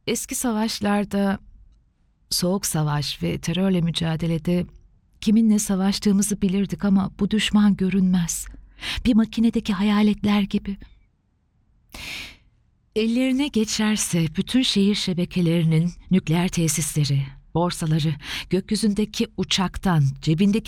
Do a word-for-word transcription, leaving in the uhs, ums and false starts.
Eski savaşlarda, soğuk savaş ve terörle mücadelede kiminle savaştığımızı bilirdik ama bu düşman görünmez. Bir makinedeki hayaletler gibi. Ellerine geçerse bütün şehir şebekelerinin, nükleer tesisleri, borsaları, gökyüzündeki uçaktan, cebindeki